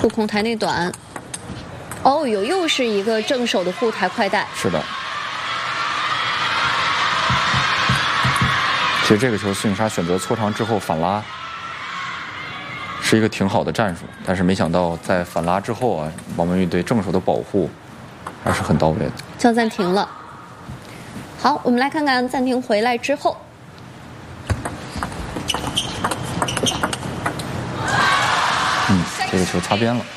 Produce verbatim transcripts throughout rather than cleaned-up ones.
护控台内短。哦，有又是一个正手的护台快带。 是的。其实这个球，孙颖莎选择搓长之后反拉，是一个挺好的战术。但是没想到在反拉之后啊，王曼玉对正手的保护还是很到位的。 叫暂停了。好，我们来看看暂停回来之后。 嗯，这个球擦边了。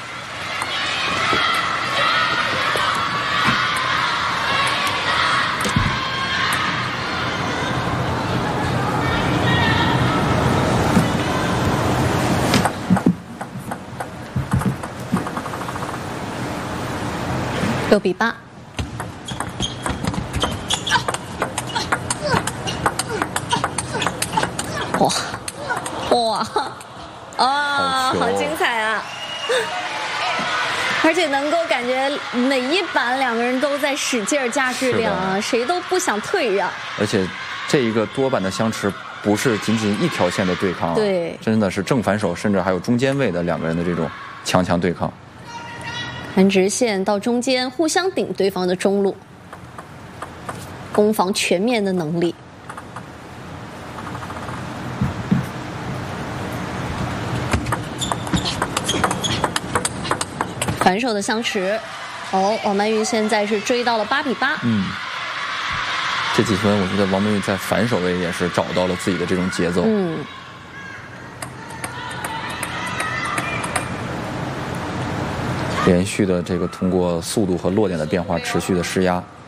六比八。哇哇啊！好精彩啊！而且能够感觉每一板两个人都在使劲儿加质量啊，谁都不想退让。 而且这一个多板的相持不是仅仅一条线的对抗、啊， 对， 真的是正反手，甚至还有中间位的两个人的这种强强对抗。 横直线到中间，互相顶对方的中路，攻防全面的能力。反手的相持，哦，王曼玉现在是追到了八比八。 嗯，这几分我觉得王曼玉在反手位也是找到了自己的这种节奏。 嗯。 连续的这个通过速度和落点的变化持续的施压。